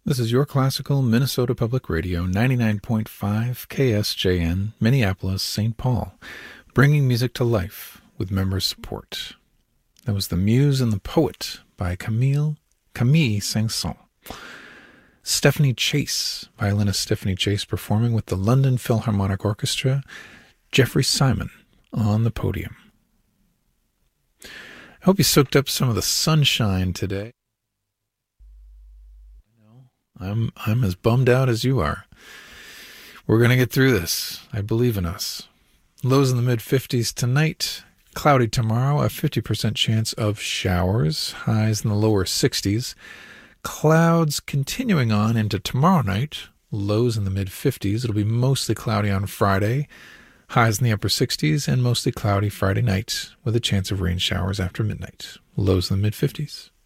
This is your classical Minnesota Public Radio, 99.5 KSJN, Minneapolis, St. Paul, bringing music to life with member support. That was The Muse and the Poet by Camille Saint-Saëns. Stephanie Chase, violinist Stephanie Chase, performing with the London Philharmonic Orchestra, Jeffrey Simon on the podium. I hope you soaked up some of the sunshine today. I'm as bummed out as you are. We're going to get through this. I believe in us. Lows in the mid-50s tonight. Cloudy tomorrow. A 50% chance of showers. Highs in the lower 60s. Clouds continuing on into tomorrow night. Lows in the mid-50s. It'll be mostly cloudy on Friday. Highs in the upper 60s and mostly cloudy Friday night with a chance of rain showers after midnight. Lows in the mid-50s.